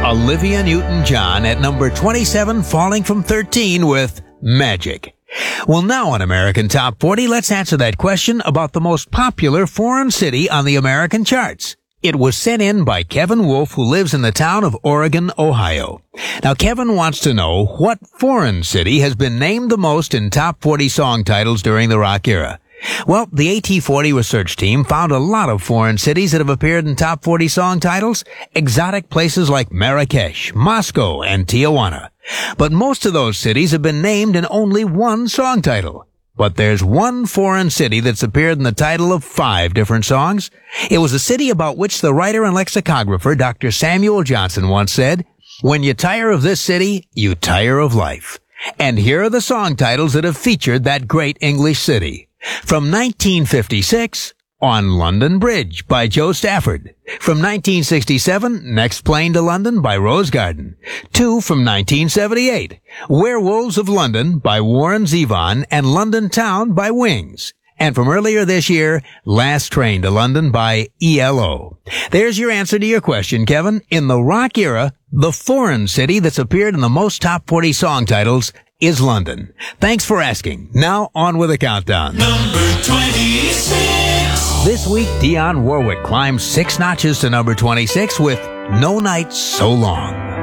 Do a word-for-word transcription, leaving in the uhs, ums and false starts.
Olivia Newton-John at number twenty-seven, falling from thirteen with Magic. Well, now on American Top forty, let's answer that question about the most popular foreign city on the American charts. It was sent in by Kevin Wolf, who lives in the town of Oregon, Ohio. Now, Kevin wants to know what foreign city has been named the most in top forty song titles during the rock era. Well, the A T forty research team found a lot of foreign cities that have appeared in top forty song titles, exotic places like Marrakesh, Moscow, and Tijuana. But most of those cities have been named in only one song title. But there's one foreign city that's appeared in the title of five different songs. It was a city about which the writer and lexicographer Doctor Samuel Johnson once said, "When you tire of this city, you tire of life." And here are the song titles that have featured that great English city. From nineteen fifty-six, On London Bridge by Joe Stafford. From nineteen sixty-seven, Next Plane to London by Rose Garden. Two from nineteen seventy-eight, Werewolves of London by Warren Zevon and London Town by Wings. And from earlier this year, Last Train to London by E L O. There's your answer to your question, Kevin. In the rock era, the foreign city that's appeared in the most top forty song titles is London. Thanks for asking. Now on with the countdown. Number twenty-six. This week, Dionne Warwick climbs six notches to number twenty-six with No Night So Long.